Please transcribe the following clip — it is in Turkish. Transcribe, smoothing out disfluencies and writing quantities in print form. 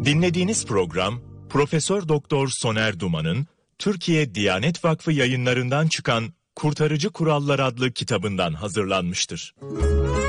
Dinlediğiniz program Profesör Doktor Soner Duman'ın Türkiye Diyanet Vakfı Yayınlarından çıkan Kurtarıcı Kurallar adlı kitabından hazırlanmıştır.